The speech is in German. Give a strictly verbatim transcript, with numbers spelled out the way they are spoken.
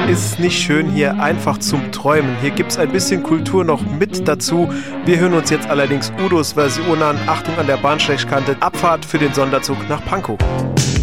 ist nicht schön hier, einfach zum Träumen. Hier gibt's ein bisschen Kultur noch mit dazu. Wir hören uns jetzt allerdings Udos Version an. Achtung an der Bahnsteigkante. Abfahrt für den Sonderzug nach Pankow.